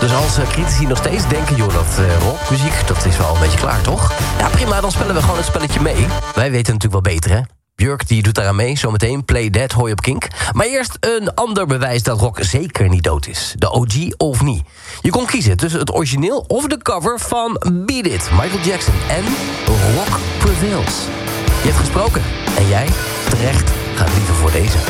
Dus als critici nog steeds denken, joh, dat rockmuziek, dat is wel een beetje klaar, toch? Ja, prima, dan spelen we gewoon het spelletje mee. Wij weten natuurlijk wel beter, hè? Björk die doet daaraan mee, zometeen Play Dead hoor je op Kink. Maar eerst een ander bewijs dat rock zeker niet dood is. De OG of niet. Je kon kiezen tussen het origineel of de cover van Beat It, Michael Jackson en Rock Prevails. Je hebt gesproken en jij, terecht, gaat liever voor deze.